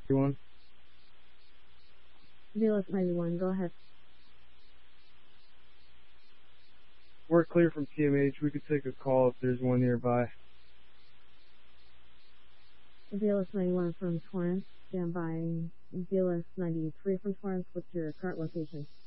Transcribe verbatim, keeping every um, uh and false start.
One. Velas ninety-one, go ahead. We're clear from T M H. We could take a call if there's one nearby. Velas ninety-one from Torrance, stand by. Velas ninety-three from Torrance, what's your current location?